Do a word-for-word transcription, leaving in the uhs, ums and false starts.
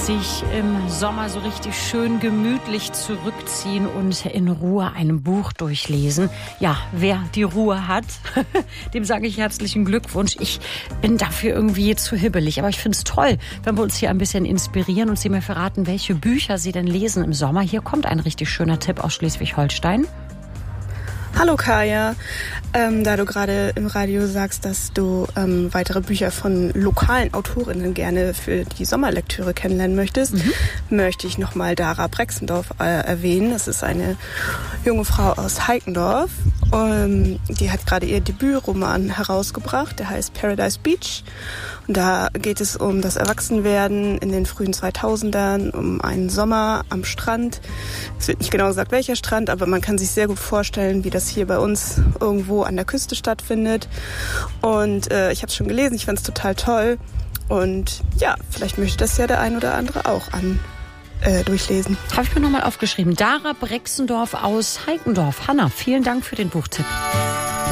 sich im Sommer so richtig schön gemütlich zurückziehen und in Ruhe ein Buch durchlesen. Ja, wer die Ruhe hat, dem sage ich herzlichen Glückwunsch. Ich bin dafür irgendwie zu hibbelig. Aber ich finde es toll, wenn wir uns hier ein bisschen inspirieren und Sie mir verraten, welche Bücher Sie denn lesen im Sommer. Hier kommt ein richtig schöner Tipp aus Schleswig-Holstein. Hallo Kaya, ähm, da du gerade im Radio sagst, dass du ähm, weitere Bücher von lokalen Autorinnen gerne für die Sommerlektüre kennenlernen möchtest, mhm. möchte ich nochmal Dara Brexendorf äh, erwähnen. Das ist eine junge Frau aus Heikendorf. Ähm, die hat gerade ihr Debütroman herausgebracht, der heißt Paradise Beach. Und da geht es um das Erwachsenwerden in den frühen zweitausendern, um einen Sommer am Strand. Es wird nicht genau gesagt, welcher Strand, aber man kann sich sehr gut vorstellen, wie das hier bei uns irgendwo an der Küste stattfindet. Und äh, ich habe es schon gelesen, ich fand es total toll. Und ja, vielleicht möchte das ja der ein oder andere auch an äh, durchlesen. Habe ich mir nochmal aufgeschrieben. Dara Brexendorf aus Heikendorf. Hanna, vielen Dank für den Buchtipp.